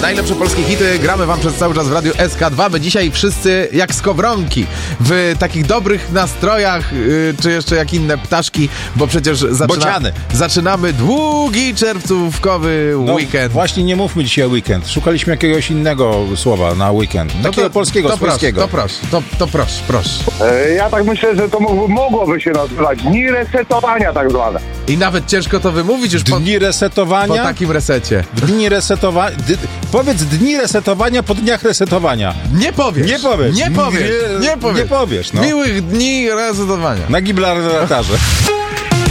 Najlepsze polskie hity gramy wam przez cały czas w Radiu SK2. My dzisiaj wszyscy jak skowronki, w takich dobrych nastrojach, czy jeszcze jak inne ptaszki, bo przecież zaczynamy długi czerwcówkowy weekend. Właśnie nie mówmy dzisiaj weekend. Szukaliśmy jakiegoś innego słowa na weekend. Takiego polskiego, swojskiego. To proszę. Ja tak myślę, że to mogłoby się nazywać dni resetowania tak zwane. I nawet ciężko to wymówić już dni resetowania? Po takim resecie. Dni resetowania. Powiedz dni resetowania po dniach resetowania. Nie powiesz. Nie powiesz. No. Miłych dni resetowania. Na Gibraltarze.